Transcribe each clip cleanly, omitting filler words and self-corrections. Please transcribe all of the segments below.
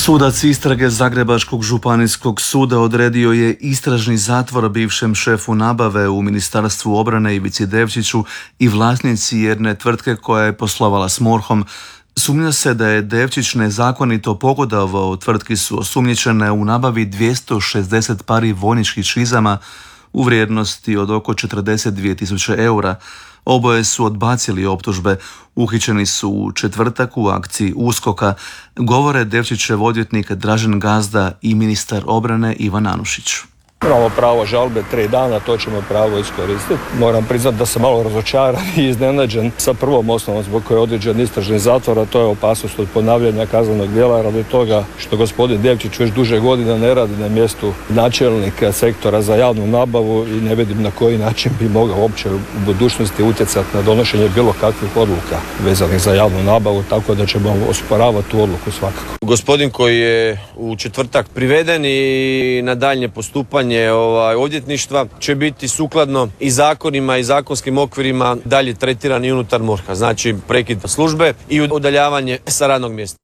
Sudac istrage Zagrebačkog županijskog suda odredio je istražni zatvor bivšem šefu nabave u Ministarstvu obrane Ivici Devčiću i vlasnici jedne tvrtke koja je poslovala s MORH-om. Sumnja se da je Devčić nezakonito pogodovao, tvrtki su osumnjičene u nabavi 260 pari vojničkih čizama u vrijednosti od oko 42.000 eura. Oboje su odbacili optužbe. Uhićeni su u četvrtak u akciji USKOK-a, govore Devčićev odvjetnik Dražen Gazda i ministar obrane Ivan Anušić. Imamo pravo žalbe 3 dana, to ćemo pravo iskoristiti. Moram priznati da sam malo razočaran i iznenađen sa prvom osnovom zbog koje je određen istražni zatvor, a to je opasnost od ponavljanja kaznenog djela radi toga što gospodin Devčić već duže godina ne radi na mjestu načelnika sektora za javnu nabavu i ne vidim na koji način bi mogao uopće u budućnosti utjecati na donošenje bilo kakvih odluka vezanih za javnu nabavu, tako da ćemo osporavati tu odluku svakako. Gospodin koji je u četvrtak priveden i na daljnje postupanje odvjetništva će biti sukladno i zakonima i zakonskim okvirima dalje tretiran i unutar MORH-a, znači prekid službe i udaljavanje sa radnog mjesta.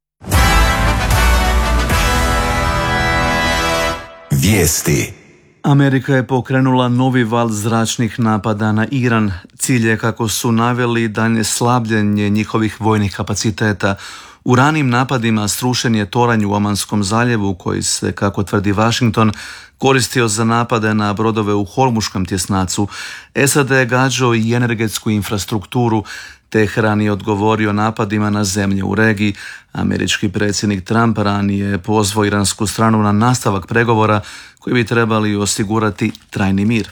Vijesti. Amerika je pokrenula novi val zračnih napada na Iran. Cilj je, kako su naveli, daljnje slabljenje njihovih vojnih kapaciteta. U ranim napadima srušen je toranj u Omanskom zaljevu koji se, kako tvrdi Washington, koristio za napade na brodove u Hormuškom tjesnacu. SAD je gađao i energetsku infrastrukturu. Teheran je odgovorio napadima na zemlje u regiji. Američki predsjednik Trump ranije je pozvao iransku stranu na nastavak pregovora koji bi trebali osigurati trajni mir.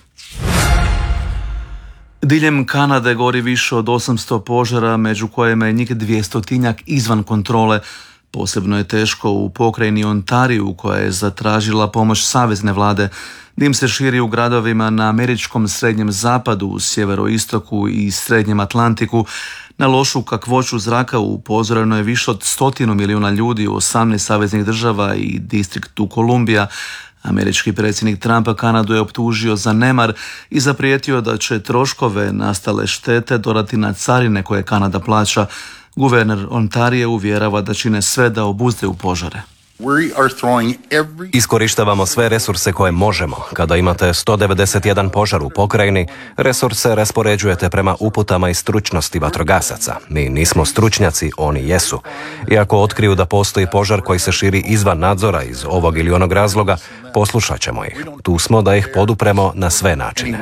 Diljem Kanade gori više od 800 požara, među kojima je njih 200 izvan kontrole. Posebno je teško u pokrajini Ontariju, koja je zatražila pomoć savezne vlade. Dim se širi u gradovima na američkom srednjem zapadu, sjeveroistoku i srednjem Atlantiku. Na lošu kakvoću zraka upozoreno je više od 100 milijuna ljudi u 18 saveznih država i distriktu Kolumbija. Američki predsjednik Trump Kanadu je optužio za nemar i zaprijetio da će troškove nastale štete dodati na carine koje Kanada plaća. Guverner Ontarije uvjerava da čine sve da obuzdaju požare. Iskorištavamo sve resurse koje možemo. Kada imate 191 požar u pokrajini, resurse raspoređujete prema uputama i stručnosti vatrogasaca. Mi nismo stručnjaci, oni jesu. I ako otkriju da postoji požar koji se širi izvan nadzora iz ovog ili onog razloga, poslušat ćemo ih. Tu smo da ih podupremo na sve načine.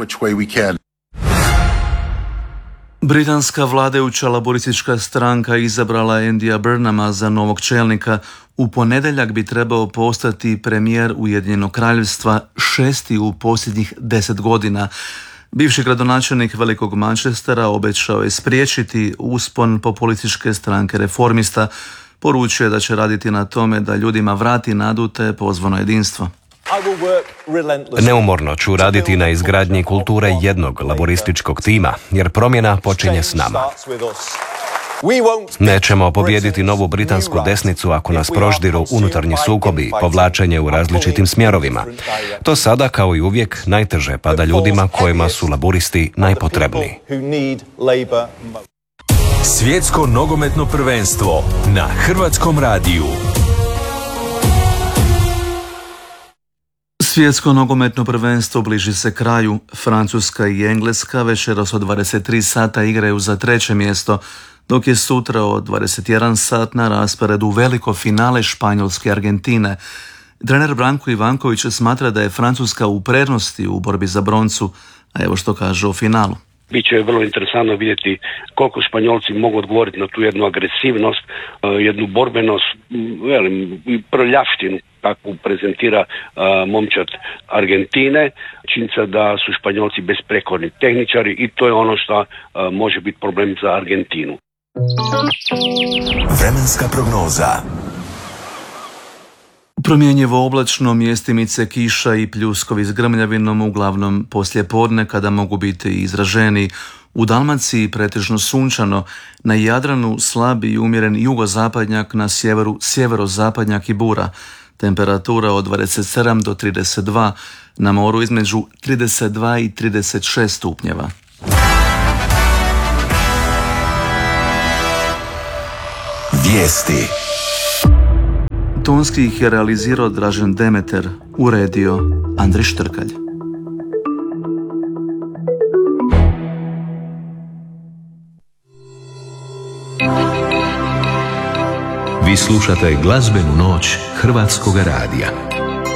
Britanska vladajuća laboristička stranka izabrala Andyja Burnhama za novog čelnika. U ponedjeljak bi trebao postati premijer Ujedinjenog kraljevstva, 6. u posljednjih 10 godina. Bivši gradonačelnik Velikog Manchestera obećao je spriječiti uspon populističke stranke Reformista. Poručio je da će raditi na tome da ljudima vrati nadu te pozvano jedinstvo. Neumorno ću raditi na izgradnji kulture jednog laborističkog tima, jer promjena počinje s nama. Nećemo pobijediti novu britansku desnicu ako nas proždiru unutarnji sukobi i povlačenje u različitim smjerovima. To sada, kao i uvijek, najteže pada ljudima kojima su laburisti najpotrebniji. Svjetsko nogometno prvenstvo na Hrvatskom radiju. Svjetsko nogometno prvenstvo bliži se kraju. Francuska i Engleska večeras od 23 sata igraju za 3. mjesto, dok je sutra od 21 sat na rasporedu veliko finale Španjolske i Argentine. Trener Branko Ivanković smatra da je Francuska u prednosti u borbi za broncu, a evo što kaže o finalu. Biće vrlo interesantno vidjeti koliko Španjolci mogu odgovoriti na tu jednu agresivnost, jednu borbenost, prljavštinu kakvu prezentira momčad Argentine. Činjenica da su Španjolci besprekorni tehničari i to je ono što može biti problem za Argentinu. Vremenska prognoza. Promjenjivo oblačno, mjestimice kiša i pljuskovi s grmljavinom, uglavnom poslijepodne kada mogu biti izraženi. U Dalmaciji pretežno sunčano, na Jadranu slab i umjeren jugozapadnjak, na sjeveru sjeverozapadnjak i bura. Temperatura od 27 do 32, na moru između 32 i 36 stupnjeva. Vijesti. Tonski ih je realizirao Dražen Demeter, uredio Andrej Štrkalj. Vi slušate glazbenu noć Hrvatskoga radija.